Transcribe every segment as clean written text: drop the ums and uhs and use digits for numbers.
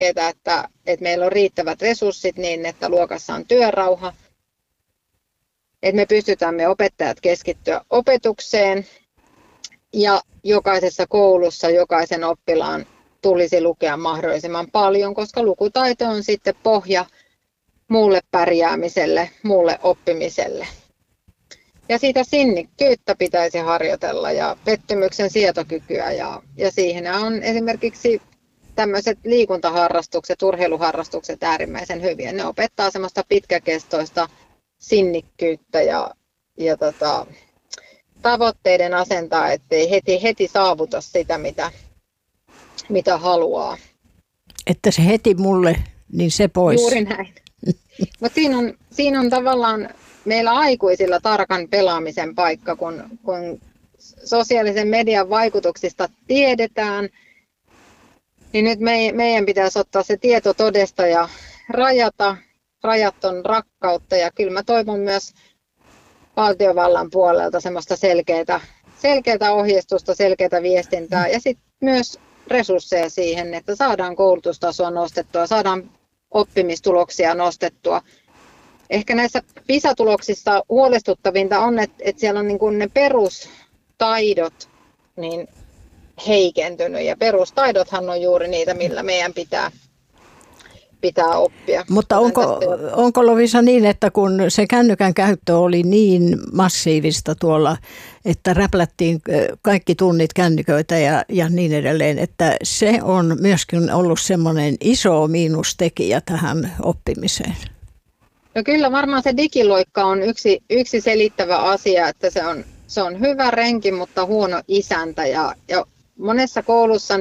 tärkeää, että meillä on riittävät resurssit niin, että luokassa on työrauha, että me pystytään me opettajat keskittyä opetukseen ja jokaisessa koulussa jokaisen oppilaan tulisi lukea mahdollisimman paljon, koska lukutaito on sitten pohja muulle pärjäämiselle, muulle oppimiselle. Ja siitä sinnikkyyttä pitäisi harjoitella ja pettymyksen sietokykyä ja siihen on esimerkiksi tämmöiset liikuntaharrastukset, urheiluharrastukset äärimmäisen hyviä. Ne opettaa semmoista pitkäkestoista sinnikkyyttä ja tavoitteiden asentaa, ettei heti saavuta sitä, mitä haluaa. Että se heti mulle, niin se pois. Juuri näin. Mutta siinä on tavallaan meillä aikuisilla tarkan pelaamisen paikka, kun sosiaalisen median vaikutuksista tiedetään, niin nyt meidän pitäisi ottaa se tieto todesta ja rajata. Rajat on rakkautta ja kyllä mä toivon myös valtiovallan puolelta semmoista selkeää ohjeistusta, selkeää viestintää ja sitten myös resursseja siihen, että saadaan koulutustasoa nostettua, saadaan oppimistuloksia nostettua. Ehkä näissä PISA-tuloksissa huolestuttavinta on, että siellä on niin kuin ne perustaidot niin heikentynyt ja perustaidothan on juuri niitä, millä meidän pitää oppia. Mutta onko Lovisa niin, että kun se kännykän käyttö oli niin massiivista tuolla, että räplättiin kaikki tunnit kännyköitä ja niin edelleen, että se on myöskin ollut semmoinen iso miinustekijä tähän oppimiseen? No kyllä varmaan se digiloikka on yksi selittävä asia, että se on hyvä renki, mutta huono isäntä ja monessa koulussa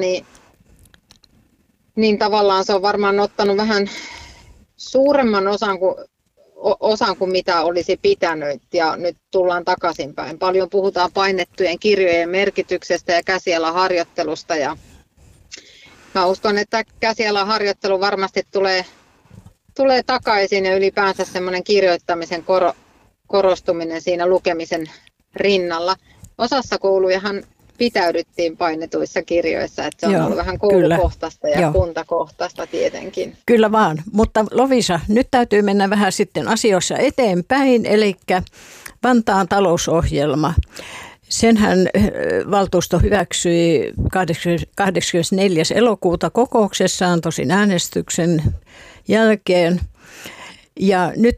niin tavallaan se on varmaan ottanut vähän suuremman osan kuin mitä olisi pitänyt ja nyt tullaan takaisinpäin. Paljon puhutaan painettujen kirjojen merkityksestä ja käsialaharjoittelusta ja mä uskon, että käsialaharjoittelu varmasti tulee takaisin ja ylipäänsä semmoinen kirjoittamisen korostuminen siinä lukemisen rinnalla. Osassa koulujahan pitäydyttiin painetuissa kirjoissa, että se on ollut vähän koulukohtaista ja kuntakohtaista tietenkin. Kyllä vaan, mutta Lovisa, nyt täytyy mennä vähän sitten asioissa eteenpäin, eli Vantaan talousohjelma. Senhän valtuusto hyväksyi 24. elokuuta kokouksessaan, tosin äänestyksen jälkeen. Ja nyt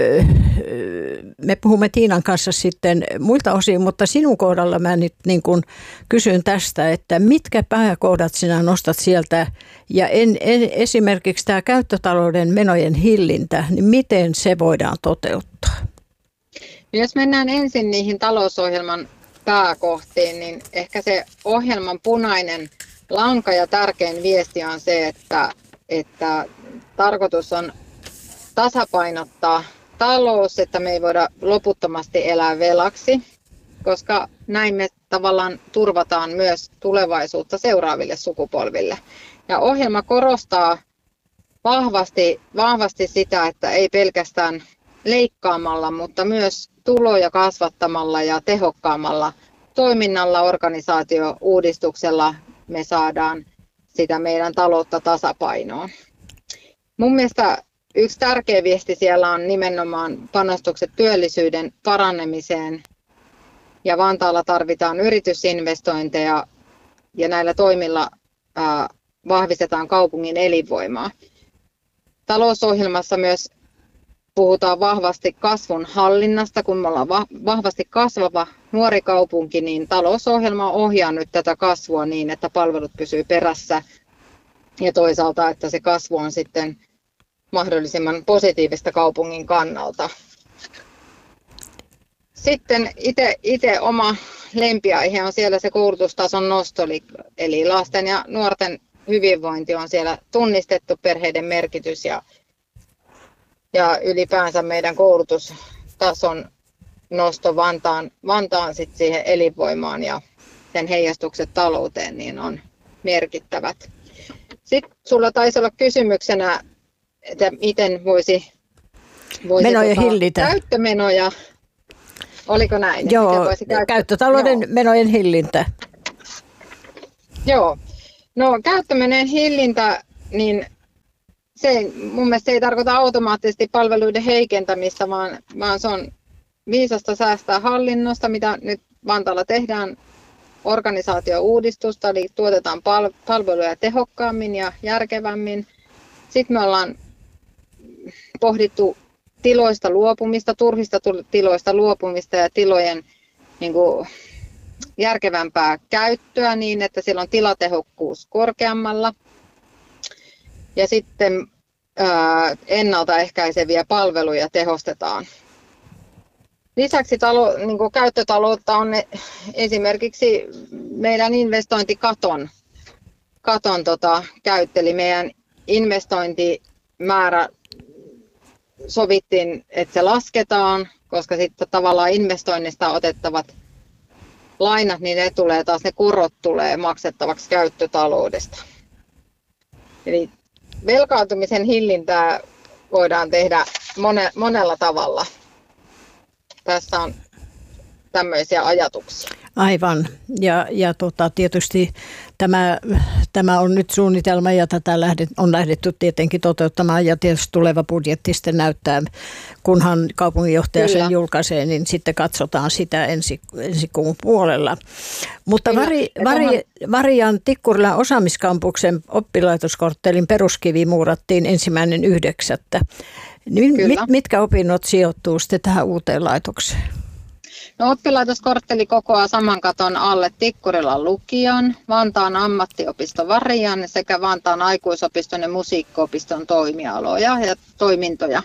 me puhumme Tiinan kanssa sitten muilta osin, mutta sinun kohdalla mä nyt niin kuin kysyn tästä, että mitkä pääkohdat sinä nostat sieltä ja esimerkiksi tämä käyttötalouden menojen hillintä, niin miten se voidaan toteuttaa? Jos mennään ensin niihin talousohjelman pääkohtiin, niin ehkä se ohjelman punainen lanka ja tärkein viesti on se, että tarkoitus on tasapainottaa talous, että me ei voida loputtomasti elää velaksi, koska näin me tavallaan turvataan myös tulevaisuutta seuraaville sukupolville. Ja ohjelma korostaa vahvasti sitä, että ei pelkästään leikkaamalla, mutta myös tuloja kasvattamalla ja tehokkaammalla toiminnalla, organisaatio-uudistuksella me saadaan sitä meidän taloutta tasapainoon. Mun mielestä yksi tärkeä viesti siellä on nimenomaan panostukset työllisyyden paranemiseen ja Vantaalla tarvitaan yritysinvestointeja ja näillä toimilla vahvistetaan kaupungin elinvoimaa. Talousohjelmassa myös puhutaan vahvasti kasvun hallinnasta, kun me ollaan vahvasti kasvava nuori kaupunki, niin talousohjelma ohjaa nyt tätä kasvua niin, että palvelut pysyy perässä ja toisaalta, että se kasvu on sitten mahdollisimman positiivista kaupungin kannalta. Sitten itse oma lempiaihe on siellä se koulutustason nosto, eli lasten ja nuorten hyvinvointi on siellä tunnistettu, perheiden merkitys ja ylipäänsä meidän koulutustason nosto Vantaan sit siihen elinvoimaan ja sen heijastukset talouteen niin on merkittävät. Sitten sulla taisi olla kysymyksenä, että miten voisi menoja hillitä. Käyttömenoja, oliko näin? Joo, käyttötalouden menojen hillintä. Joo, no käyttömenojen hillintä, niin mun mielestä se ei tarkoita automaattisesti palveluiden heikentämistä, vaan se on viisasta säästää hallinnosta, mitä nyt Vantaalla tehdään organisaatio-uudistusta, eli tuotetaan palveluja tehokkaammin ja järkevämmin. Sitten me ollaan pohdittu tiloista luopumista, turhista tiloista luopumista ja tilojen niin kuin, järkevämpää käyttöä niin, että siellä on tilatehokkuus korkeammalla. Ja sitten ennaltaehkäiseviä palveluja tehostetaan. Lisäksi niin käyttötaloutta on esimerkiksi meidän investointikaton käyttö, eli meidän investointimäärä sovittiin, että se lasketaan, koska sitten tavallaan investoinnista otettavat lainat, niin ne korot tulee maksettavaksi käyttötaloudesta. Eli velkaantumisen hillintää voidaan tehdä monella tavalla. Tässä on tämmöisiä ajatuksia. Aivan. Ja tietysti tämä on nyt suunnitelma ja tätä on lähdetty tietenkin toteuttamaan ja tietysti tuleva budjetti sitten näyttää, kunhan kaupunginjohtaja sen julkaisee, niin sitten katsotaan sitä ensi kuun puolella. Mutta Varian Tikkurilan osaamiskampuksen oppilaitoskorttelin peruskivi muurattiin 1.9. Mitkä opinnot sijoittuu sitten tähän uuteen laitokseen? No, oppilaitoskortteli kokoaa saman katon alle Tikkurilan lukion, Vantaan ammattiopisto Varian sekä Vantaan aikuisopiston ja musiikkiopiston toimialoja ja toimintoja.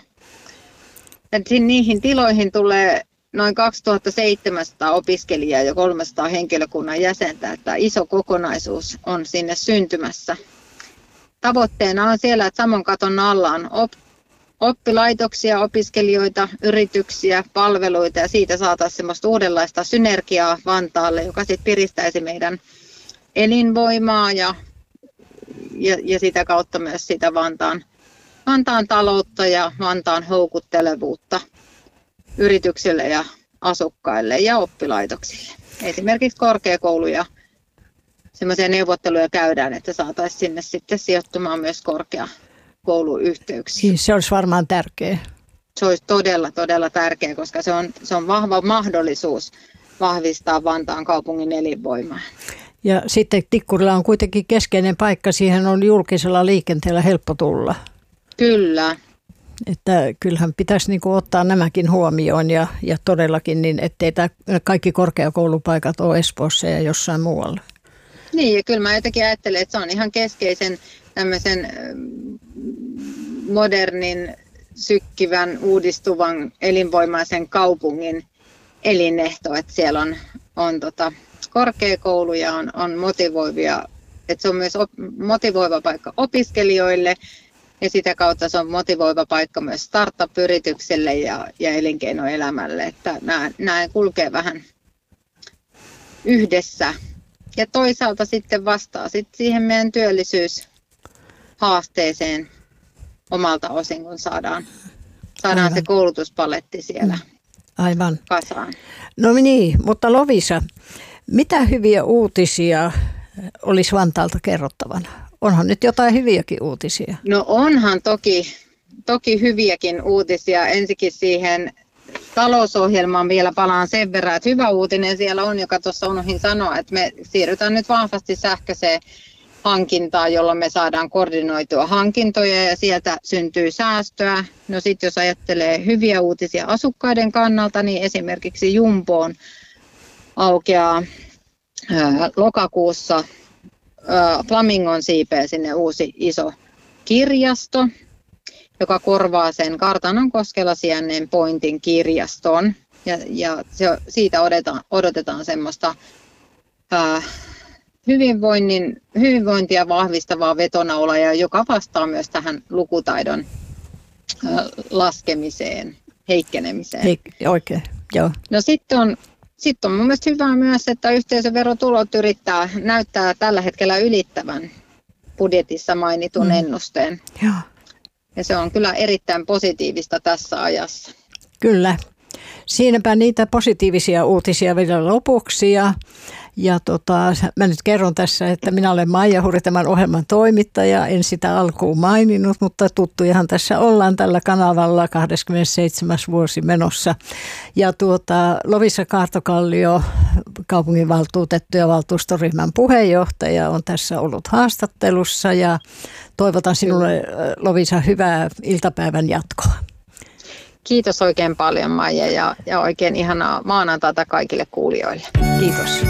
Niihin tiloihin tulee noin 2700 opiskelijaa ja 300 henkilökunnan jäsentä, että iso kokonaisuus on sinne syntymässä. Tavoitteena on siellä, että saman katon alla on oppilaitoksia, opiskelijoita, yrityksiä, palveluita ja siitä saataisiin semmoista uudenlaista synergiaa Vantaalle, joka sitten piristäisi meidän elinvoimaa ja sitä kautta myös sitä Vantaan taloutta ja Vantaan houkuttelevuutta yrityksille ja asukkaille ja oppilaitoksille. Esimerkiksi korkeakouluja, semmoisia neuvotteluja käydään, että saataisiin sinne sitten sijoittumaan myös korkeakouluyhteyksiä. Siis se olisi varmaan tärkeää. Se olisi todella tärkeää, koska se on vahva mahdollisuus vahvistaa Vantaan kaupungin elinvoimaa. Ja sitten Tikkurila on kuitenkin keskeinen paikka, siihen on julkisella liikenteellä helppo tulla. Kyllä. Että kyllähän pitäisi ottaa nämäkin huomioon ja todellakin niin, ettei kaikki korkeakoulupaikat ole Espoossa ja jossain muualla. Niin, ja kyllä mä jotenkin ajattelen, että se on ihan keskeisen tämmöisen modernin, sykkivän, uudistuvan, elinvoimaisen kaupungin elinehto, että siellä on korkeakouluja, on motivoivia, että se on myös motivoiva paikka opiskelijoille ja sitä kautta se on motivoiva paikka myös startup-yritykselle ja elinkeinoelämälle, että nämä kulkee vähän yhdessä. Ja toisaalta sitten vastaa siihen meidän työllisyyshaasteeseen omalta osin, kun saadaan se koulutuspaletti siellä aivan kasaan. No niin, mutta Lovisa, mitä hyviä uutisia olisi Vantaalta kerrottavana? Onhan nyt jotain hyviäkin uutisia. No onhan toki hyviäkin uutisia. Ensinnäkin siihen talousohjelmaan vielä palaan sen verran, että hyvä uutinen siellä on, joka tuossa unohdin sanoa, että me siirrytään nyt vahvasti sähköiseen hankintaan, jolloin me saadaan koordinoitua hankintoja ja sieltä syntyy säästöä. No sitten jos ajattelee hyviä uutisia asukkaiden kannalta, niin esimerkiksi Jumboon aukeaa lokakuussa Flamingon siipeen sinne uusi iso kirjasto, joka korvaa sen Kartanonkoskella sijainneen Pointin kirjaston. Siitä odotetaan semmoista hyvinvointia vahvistavaa vetonaulaa, joka vastaa myös tähän lukutaidon laskemiseen, heikkenemiseen. Oikein, joo. No sitten on mun mielestä hyvä myös, että yhteisöverotulot näyttää tällä hetkellä ylittävän budjetissa mainitun ennusteen. Joo. Ja se on kyllä erittäin positiivista tässä ajassa. Kyllä. Siinäpä niitä positiivisia uutisia vielä lopuksi. Ja mä nyt kerron tässä, että minä olen Maija Huri, tämän ohjelman toimittaja. En sitä alkuun maininnut, mutta tuttujahan tässä ollaan tällä kanavalla, 27. vuosi menossa. Ja Loviisa Kaartokallio, kaupunginvaltuutettu ja valtuustoryhmän puheenjohtaja, on tässä ollut haastattelussa ja toivotan sinulle, Loviisa, hyvää iltapäivän jatkoa. Kiitos oikein paljon, Maija, ja oikein ihanaa maanantaita kaikille kuulijoille. Kiitos.